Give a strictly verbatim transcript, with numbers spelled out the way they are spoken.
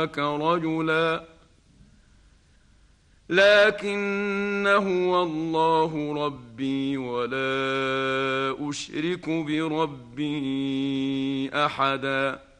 رجلا لكن هو الله ربي ولا أشرك بربي أحدا.